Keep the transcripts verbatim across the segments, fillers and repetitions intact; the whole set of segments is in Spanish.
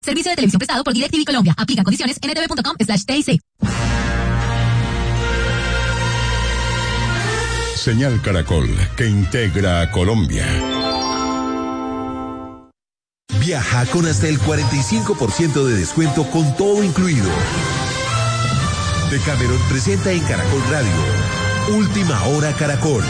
Servicio de televisión prestado por DirecTV Colombia. Aplican condiciones en ntv.com slash TIC. Señal Caracol, que integra a Colombia. Viaja con hasta el cuarenta y cinco por ciento de descuento con todo incluido. Decameron presenta en Caracol Radio Última Hora Caracol.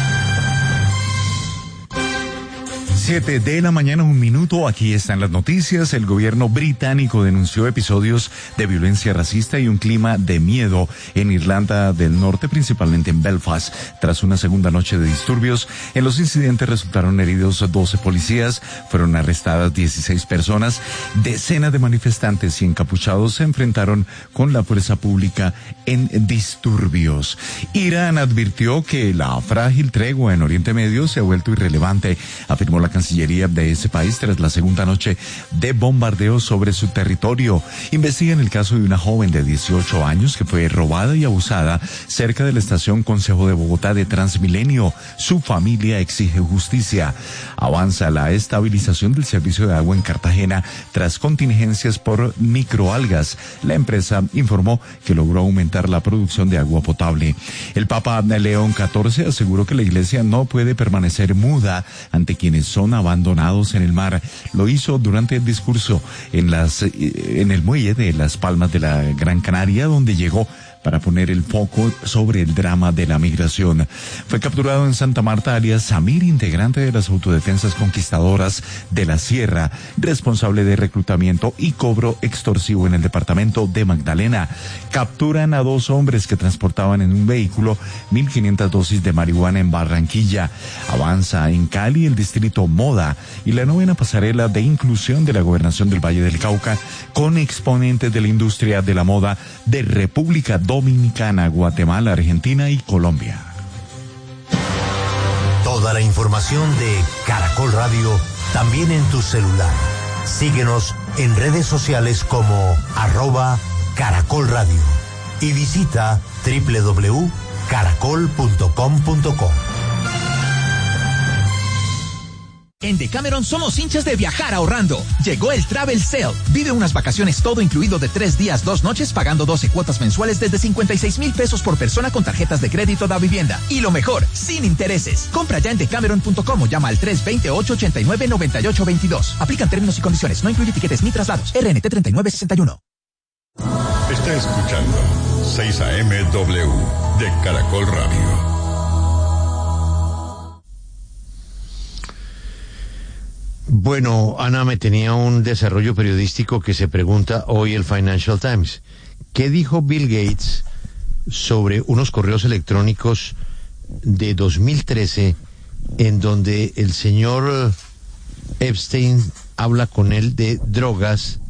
Siete de la mañana, un minuto. Aquí están las noticias. El gobierno británico denunció episodios de violencia racista y un clima de miedo en Irlanda del Norte, principalmente en Belfast, tras una segunda noche de disturbios. En los incidentes resultaron heridos doce policías, fueron arrestadas dieciséis personas. Decenas de manifestantes y encapuchados se enfrentaron con la fuerza pública en disturbios. Irán advirtió que la frágil tregua en Oriente Medio se ha vuelto irrelevante, afirmó la Cancillería de ese país tras la segunda noche de bombardeo sobre su territorio. Investigan el caso de una joven de dieciocho años que fue robada y abusada cerca de la estación Consejo de Bogotá de Transmilenio. Su familia exige justicia. Avanza la estabilización del servicio de agua en Cartagena tras contingencias por microalgas. La empresa informó que logró aumentar la producción de agua potable. El Papa León catorce aseguró que la Iglesia no puede permanecer muda ante quienes son abandonados en el mar. Lo hizo durante el discurso en las en el muelle de Las Palmas de la Gran Canaria, donde llegó para poner el foco sobre el drama de la migración. Fue capturado en Santa Marta, alias Samir, integrante de las autodefensas conquistadoras de la Sierra, responsable de reclutamiento y cobro extorsivo en el departamento de Magdalena. Capturan a dos hombres que transportaban en un vehículo mil quinientas dosis de marihuana en Barranquilla. Avanza en Cali el distrito Moda y la novena pasarela de inclusión de la gobernación del Valle del Cauca con exponentes de la industria de la moda de República Dominicana, Guatemala, Argentina y Colombia. Toda la información de Caracol Radio también en tu celular. Síguenos en redes sociales como arroba Caracol Radio y visita doble u doble u doble u punto caracol punto com punto co. En Decameron somos hinchas de viajar ahorrando. Llegó el Travel Sale. Vive unas vacaciones todo incluido de tres días, dos noches, pagando doce cuotas mensuales desde cincuenta y seis mil pesos por persona con tarjetas de crédito da vivienda. Y lo mejor, sin intereses. Compra ya en decameron punto com o llama al tres dos cero, ocho ocho nueve, nueve ocho dos dos. Aplican términos y condiciones. No incluye tiquetes ni traslados. R N T treinta y nueve sesenta y uno. Está escuchando seis A M W de Caracol Radio. Bueno, Ana, me tenía un desarrollo periodístico que se pregunta hoy el Financial Times. ¿Qué dijo Bill Gates sobre unos correos electrónicos de dos mil trece en donde el señor Epstein habla con él de drogas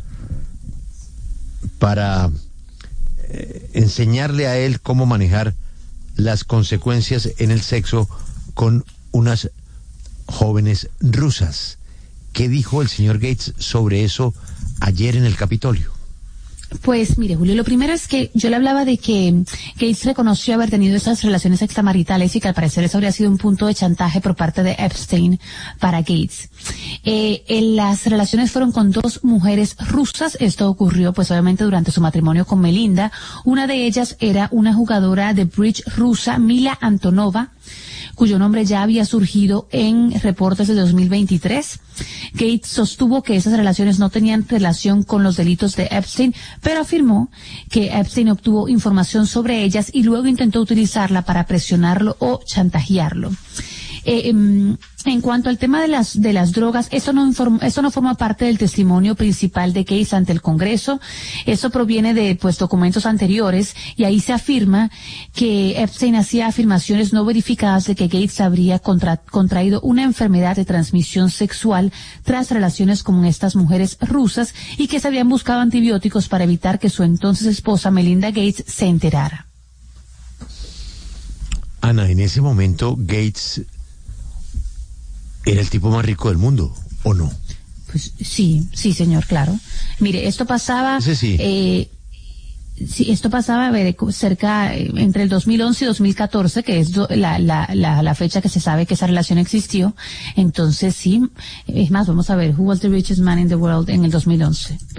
para eh, enseñarle a él cómo manejar las consecuencias en el sexo con unas jóvenes rusas? ¿Qué dijo el señor Gates sobre eso ayer en el Capitolio? Pues mire, Julio, lo primero es que yo le hablaba de que Gates reconoció haber tenido esas relaciones extramaritales y que al parecer eso habría sido un punto de chantaje por parte de Epstein para Gates. Eh, en las relaciones fueron con dos mujeres rusas. Esto ocurrió pues obviamente durante su matrimonio con Melinda. Una de ellas era una jugadora de bridge rusa, Mila Antonova, cuyo nombre ya había surgido en reportes de dos mil veintitrés. Gates sostuvo que esas relaciones no tenían relación con los delitos de Epstein, pero afirmó que Epstein obtuvo información sobre ellas y luego intentó utilizarla para presionarlo o chantajearlo. Eh, en cuanto al tema de las de las drogas, eso no inform, eso no forma parte del testimonio principal de Gates ante el Congreso. Eso proviene de pues documentos anteriores y ahí se afirma que Epstein hacía afirmaciones no verificadas de que Gates habría contra, contraído una enfermedad de transmisión sexual tras relaciones con estas mujeres rusas y que se habían buscado antibióticos para evitar que su entonces esposa Melinda Gates se enterara. Ana, en ese momento Gates era el tipo más rico del mundo, ¿o no? Pues sí, sí, señor, claro. Mire, esto pasaba... Ese sí. Eh, Sí, esto pasaba a ver cerca entre el dos mil once y dos mil catorce, que es la, la, la, la fecha que se sabe que esa relación existió. Entonces sí, es más, vamos a ver, who was the richest man in the world en el dos mil once.